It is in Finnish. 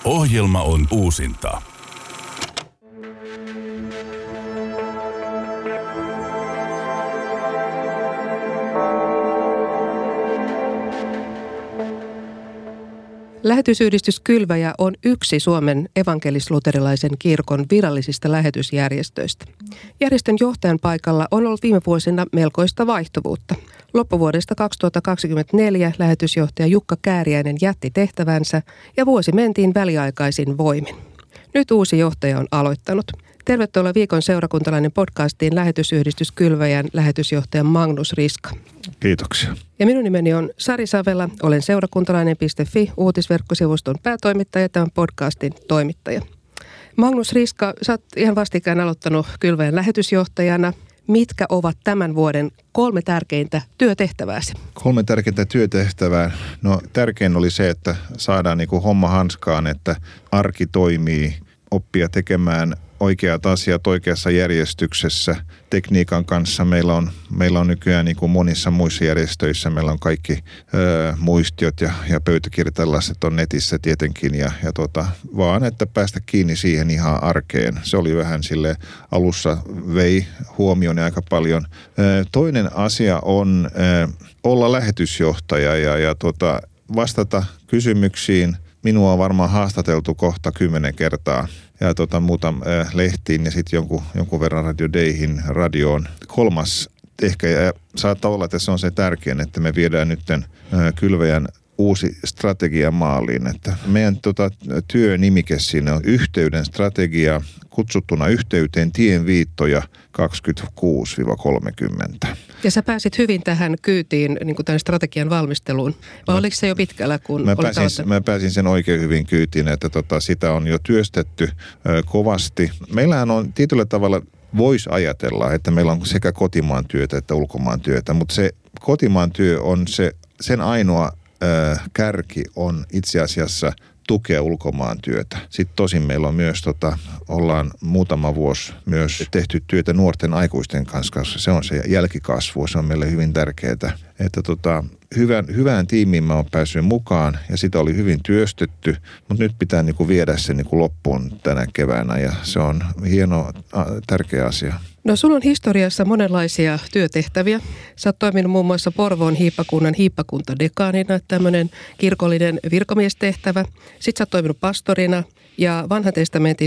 Ohjelma on uusinta. Lähetysyhdistys Kylväjä on yksi Suomen evankelis-luterilaisen kirkon virallisista lähetysjärjestöistä. Järjestön johtajan paikalla on ollut viime vuosina melkoista vaihtuvuutta. Loppuvuodesta 2024 lähetysjohtaja Jukka Kääriäinen jätti tehtävänsä ja vuosi mentiin väliaikaisin voimin. Nyt uusi johtaja on aloittanut. Tervetuloa Viikon seurakuntalainen podcastiin Lähetysyhdistys Kylväjän lähetysjohtaja Magnus Riska. Kiitoksia. Ja minun nimeni on Sari Savela, olen seurakuntalainen.fi uutisverkkosivuston päätoimittaja ja tämän podcastin toimittaja. Magnus Riska, sä oot ihan vastikään aloittanut Kylväjän lähetysjohtajana. Mitkä ovat tämän vuoden 3 tärkeintä työtehtävääsi? 3 tärkeintä työtehtävää. No tärkein oli se, että saadaan homma hanskaan, että arki toimii, oppia tekemään oikeat asiat oikeassa järjestyksessä tekniikan kanssa. Meillä on nykyään niin kuin monissa muissa järjestöissä, meillä on kaikki muistiot ja pöytäkirjat tällaiset on netissä tietenkin vaan että päästä kiinni siihen ihan arkeen. Se oli vähän sille alussa vei huomioon aika paljon. Toinen asia on olla lähetysjohtaja ja vastata kysymyksiin. Minua on varmaan haastateltu kohta 10 kertaa ja muuta lehtiin ja sitten jonkun verran Radio Dayhin radioon. 3. ehkä ja saattaa olla, että se on se tärkein, että me viedään nytten Kylväjän uusi strategia maaliin. Että meidän työnimike siinä on yhteyden strategia kutsuttuna yhteyteen tienviittoja 26-30. Ja sä pääsit hyvin tähän kyytiin, niin kuin tämän strategian valmisteluun. Vai oliko se jo pitkällä, kun Mä pääsin sen oikein hyvin kyytiin, että sitä on jo työstetty kovasti. Meillähän on tietyllä tavalla, voisi ajatella, että meillä on sekä kotimaan työtä että ulkomaan työtä, mutta se kotimaan työ on sen ainoa kärki on itse asiassa tukea ulkomaan työtä. Sitten tosin meillä on myös, ollaan muutama vuosi myös tehty työtä nuorten aikuisten kanssa, koska se on se jälkikasvu, se on meille hyvin tärkeää. Että hyvään tiimiin mä oon päässyt mukaan ja sitä oli hyvin työstetty, mutta nyt pitää viedä se loppuun tänä keväänä ja se on hieno, tärkeä asia. No sulla on historiassa monenlaisia työtehtäviä. Sä oot toiminut muun muassa Porvoon hiippakunnan hiippakuntadekaanina, tämmöinen kirkollinen virkamiestehtävä. Sitten sä oot toiminut pastorina ja Vanhan testamentin